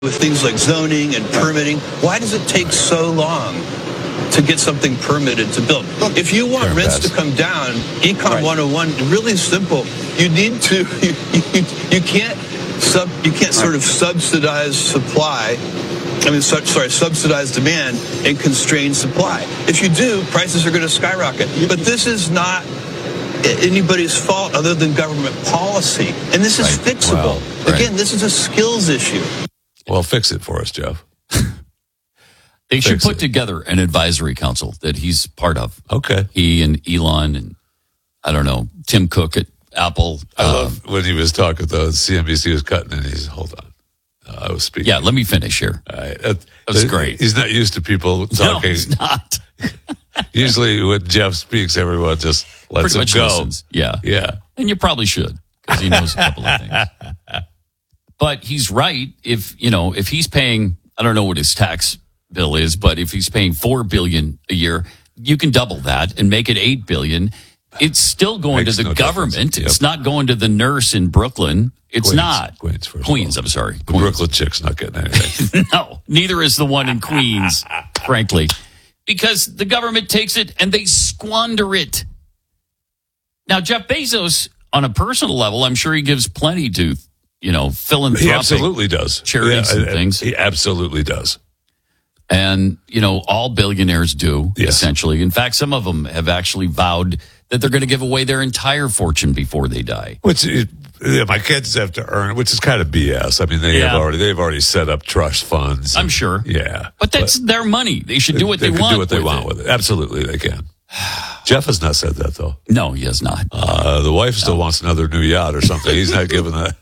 with things like zoning and permitting. Why does it take so long to get something permitted to build? If you want rents to come down, Econ 101, really simple. You need to, you can't sort of subsidize supply. Subsidize demand and constrain supply. If you do, prices are going to skyrocket. But this is not anybody's fault other than government policy. And this is fixable. Again, this is a skills issue. Well, fix it for us, Jeff. They should put together an advisory council that he's part of. Okay. He and Elon and, I don't know, Tim Cook at Apple. I love when he was talking, though, CNBC was cutting and he's, hold on. I was speaking. Yeah, let me finish here. That was great. He's not used to people talking. No, he's not. Usually when Jeff speaks, everyone just lets him go. Listens. Yeah. Yeah. And you probably should, because he knows a couple of things. But he's right. If he's paying, I don't know what his tax bill is, but if he's paying $4 billion a year, you can double that and make it $8 billion. It's still going to the government. Yep. It's not going to the nurse in Brooklyn. It's not. Queens, I'm sorry. The Brooklyn chick's not getting anything. No, neither is the one in Queens, frankly. Because the government takes it and they squander it. Now, Jeff Bezos, on a personal level, I'm sure he gives plenty to, philanthropic. He absolutely does. Charities and things. He absolutely does. And, all billionaires do, essentially. In fact, some of them have actually vowed that they're going to give away their entire fortune before they die. My kids have to earn, which is kind of BS. I mean, they've already set up trust funds. I'm sure. Yeah. But that's their money. They should do what they want. They can do what they want with it. Absolutely, they can. Jeff has not said that, though. No, he has not. The wife still wants another new yacht or something. He's not giving that.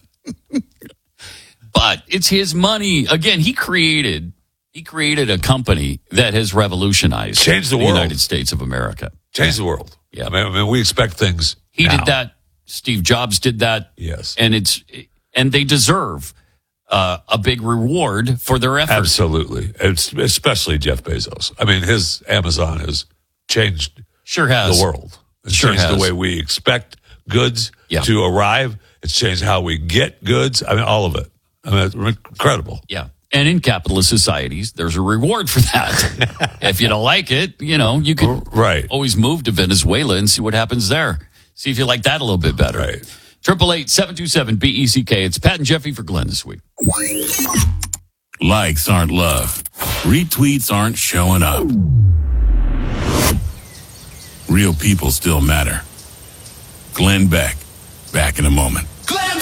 But it's his money. Again, he created a company that has revolutionized the United States of America. Changed the world. Yeah. I mean, we expect things. He did that. Steve Jobs did that. Yes. And they deserve a big reward for their efforts. Absolutely. Especially Jeff Bezos. I mean, his Amazon has changed the world. It's changed the way we expect goods to arrive. It's changed how we get goods. I mean, all of it. I mean, it's incredible. Yeah. And in capitalist societies, there's a reward for that. If you don't like it, you can always move to Venezuela and see what happens there. See if you like that a little bit better. Right. 888-727-BECK. It's Pat and Jeffy for Glenn this week. Likes aren't love. Retweets aren't showing up. Real people still matter. Glenn Beck. Back in a moment.